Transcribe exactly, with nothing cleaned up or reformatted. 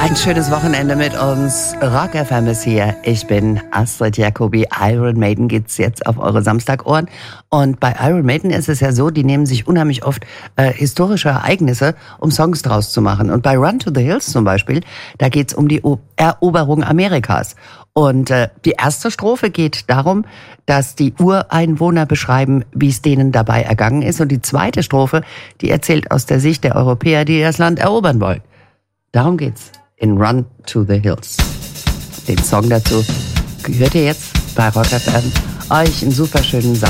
Ein schönes Wochenende mit uns. Rock F M ist hier. Ich bin Astrid Jacobi. Iron Maiden geht's jetzt auf eure Samstagohren. Und bei Iron Maiden ist es ja so, die nehmen sich unheimlich oft äh, historische Ereignisse, um Songs draus zu machen. Und bei Run to the Hills zum Beispiel, da geht's um die o- Eroberung Amerikas. Und äh, die erste Strophe geht darum, dass die Ureinwohner beschreiben, wie es denen dabei ergangen ist. Und die zweite Strophe, die erzählt aus der Sicht der Europäer, die das Land erobern wollen. Darum geht's in Run to the Hills. Den Song dazu hört ihr jetzt bei Rock F M. Euch einen super schönen Samstag.